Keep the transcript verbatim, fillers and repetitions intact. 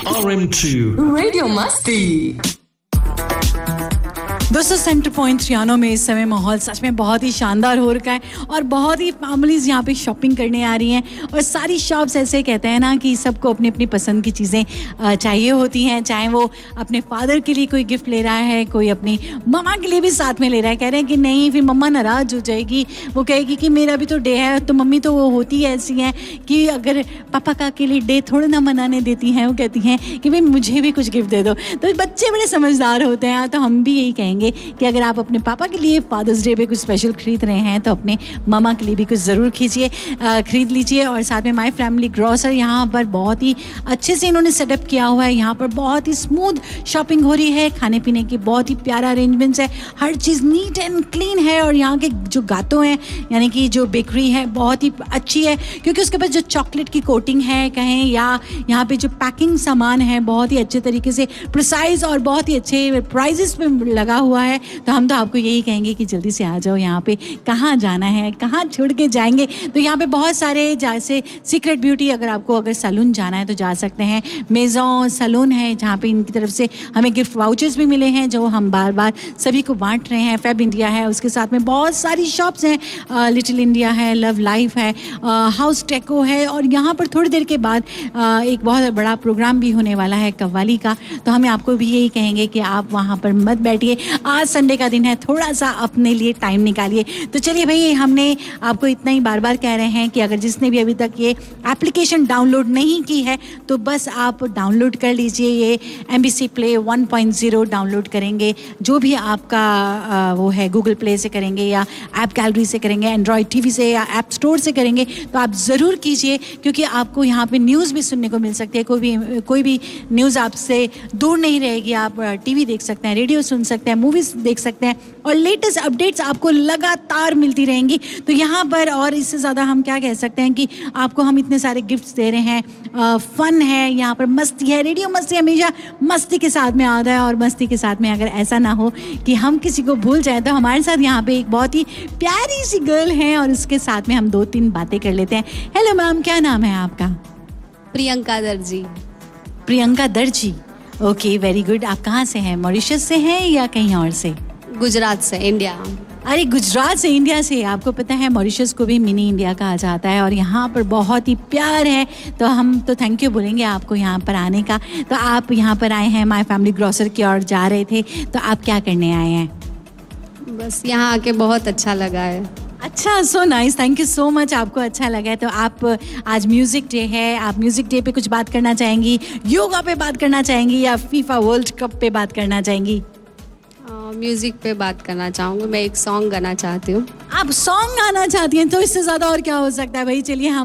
R M two radio मस्ती। दोस्तों centre point त्रियानो में इस समय माहौल सच में बहुत ही शानदार हो रखा है और बहुत ही फैमिलीज यहाँ पे शॉपिंग करने आ रही हैं और सारी शॉप्स ऐसे कहते हैं ना कि सबको अपनी अपनी पसंद की चीज़ें चाहिए होती हैं। चाहे वो अपने फादर के लिए कोई गिफ्ट ले रहा है, कोई अपनी मम्मा के लिए भी साथ में ले रहा है। कह रहे हैं कि नहीं फिर मम्मा नाराज़ हो जाएगी, वो कहेगी कि मेरा भी तो डे है। तो मम्मी तो वो होती है ऐसी हैं कि अगर पापा का के लिए डे थोड़ा ना मनाने देती हैं, वो कहती हैं कि भाई मुझे भी कुछ गिफ्ट दे दो। तो बच्चे बड़े समझदार होते हैं। तो हम भी यही कहेंगे कि अगर आप अपने पापा के लिए फादर्स डे पे कुछ स्पेशल खरीद रहे हैं तो अपने मामा के लिए भी कुछ ज़रूर खींचिए, खरीद लीजिए। और साथ में माय फैमिली ग्रोसर यहाँ पर बहुत ही अच्छे से इन्होंने सेटअप किया हुआ है। यहाँ पर बहुत ही स्मूथ शॉपिंग हो रही है, खाने पीने की बहुत ही प्यारा अरेंजमेंट्स है, हर चीज़ नीट एंड क्लीन है। और यहाँ के जो गातों हैं यानी कि जो बेकरी है बहुत ही अच्छी है, क्योंकि उसके पास जो चॉकलेट की कोटिंग है कहें या यहाँ पे जो पैकिंग सामान है बहुत ही अच्छे तरीके से प्रिसाइज और बहुत ही अच्छे प्राइजेस पे लगा हुआ है। तो हम तो आपको यही कहेंगे कि जल्दी से आ जाओ यहाँ पे। कहाँ जाना है, कहाँ छोड़ के जाएंगे। तो यहाँ पे बहुत सारे जैसे सीक्रेट ब्यूटी, अगर आपको अगर सैलून जाना है तो जा सकते हैं। मेज़ों सैलून है जहाँ पे इनकी तरफ से हमें गिफ्ट वाउचर्स भी मिले हैं जो हम बार बार सभी को बांट रहे हैं। फेब इंडिया है, उसके साथ में बहुत सारी शॉप्स हैं, लिटिल इंडिया है, लव लाइफ है, हाउस टेको है। और यहाँ पर थोड़ी देर के बाद आ, एक बहुत बड़ा प्रोग्राम भी होने वाला है कव्वाली का। तो हमें आपको भी यही कहेंगे कि आप वहाँ पर मत बैठिए। आज संडे का दिन है, थोड़ा सा अपने लिए टाइम निकालिए। तो चलिए भाई, हमने आपको इतना ही बार बार कह रहे हैं कि अगर जिसने भी अभी तक ये एप्लीकेशन डाउनलोड नहीं की है तो बस आप डाउनलोड कर लीजिए। ये M B C play one point zero download करेंगे, जो भी आपका आ, वो है गूगल प्ले से करेंगे या ऐप गैलरी से करेंगे, एंड्रॉयड टीवी से या ऐप स्टोर से करेंगे तो आप ज़रूर कीजिए, क्योंकि आपको यहाँ पे न्यूज़ भी सुनने को मिल सकती है। कोई भी कोई भी न्यूज़ आपसे दूर नहीं रहेगी। आप टीवी देख सकते हैं, रेडियो सुन सकते हैं, मूवीज़ देख सकते हैं और लेटेस्ट अपडेट्स आपको लगातार मिलती रहेंगी। तो यहाँ पर और इससे ज़्यादा हम क्या कह सकते हैं कि आपको हम इतने सारे गिफ्ट्स दे रहे हैं, आ, फन है, यहाँ पर मस्ती है। रेडियो मस्ती हमेशा मस्ती के साथ में आता है और मस्ती के साथ में अगर ऐसा ना हो कि हम किसी को भूल जाएं तो हमारे साथ यहाँ पे एक बहुत ही प्यारी सी गर्ल है और उसके साथ में हम दो तीन बातें कर लेते हैं। हेलो मैम, क्या नाम है आपका? प्रियंका दर्जी। प्रियंका दर्जी, ओके वेरी गुड। आप कहाँ से हैं? मॉरिशस से हैं या कहीं और से? गुजरात से, इंडिया। अरे गुजरात से, इंडिया से। आपको पता है मॉरिशस को भी मिनी इंडिया कहा जाता है और यहाँ पर बहुत ही प्यार है। तो हम तो थैंक यू बोलेंगे आपको यहाँ पर आने का। तो आप यहाँ पर आए हैं, माय फैमिली ग्रोसर की ओर जा रहे थे, तो आप क्या करने आए हैं? बस यहाँ आके बहुत अच्छा लगा है। अच्छा, so nice, thank you so much. आपको अच्छा लगा है तो आप आज म्यूज़िक डे है, आप म्यूज़िक डे पे कुछ बात करना चाहेंगी, योगा पे बात करना चाहेंगी या फीफा वर्ल्ड कप पे बात करना चाहेंगी? म्यूज़िक पे बात करना चाहूँगी। मैं एक सॉन्ग गाना चाहती हूँ। आप सॉन्ग गाना चाहती हैं तो इससे ज़्यादा और क्या हो सकता है भाई। चलिए हम